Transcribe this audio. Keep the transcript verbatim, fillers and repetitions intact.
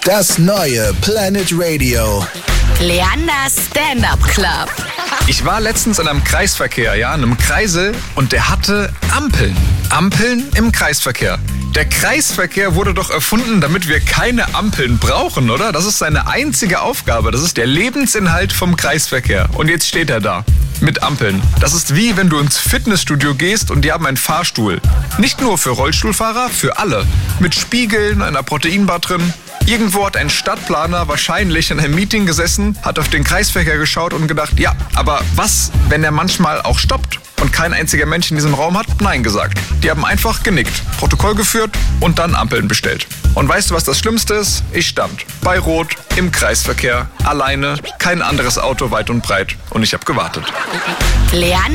Das neue Planet Radio. Leanders Stand-Up Club. Ich war letztens in einem Kreisverkehr, ja, in einem Kreisel, und der hatte Ampeln. Ampeln im Kreisverkehr. Der Kreisverkehr wurde doch erfunden, damit wir keine Ampeln brauchen, oder? Das ist seine einzige Aufgabe. Das ist der Lebensinhalt vom Kreisverkehr. Und jetzt steht er da. Mit Ampeln. Das ist wie, wenn du ins Fitnessstudio gehst und die haben einen Fahrstuhl. Nicht nur für Rollstuhlfahrer, für alle. Mit Spiegeln, einer Proteinbar drin. Irgendwo hat ein Stadtplaner wahrscheinlich in einem Meeting gesessen, hat auf den Kreisverkehr geschaut und gedacht, ja, aber was, wenn er manchmal auch stoppt und kein einziger Mensch in diesem Raum hat? Nein gesagt. Die haben einfach genickt, Protokoll geführt und dann Ampeln bestellt. Und weißt du, was das Schlimmste ist? Ich stand bei Rot im Kreisverkehr, alleine, kein anderes Auto weit und breit, und ich habe gewartet. Leander